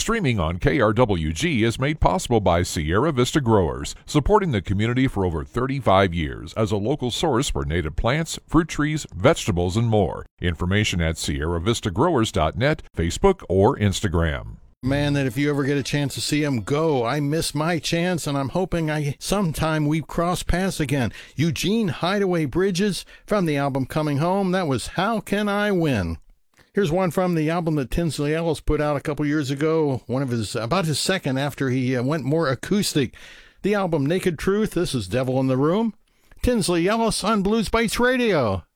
Streaming on KRWG is made possible by Sierra Vista Growers, supporting the community for over 35 years as a local source for native plants, fruit trees, vegetables, and more. Information at SierraVistaGrowers.net, Facebook, or Instagram. Man, that if you ever get a chance to see him go, I missed my chance, and I'm hoping sometime we cross paths again. Eugene Hideaway Bridges from the album Coming Home. That was How Can I Win? Here's one from the album that Tinsley Ellis put out a couple years ago, about his second after he went more acoustic. The album Naked Truth. This is Devil in the Room. Tinsley Ellis on Blues Bites Radio.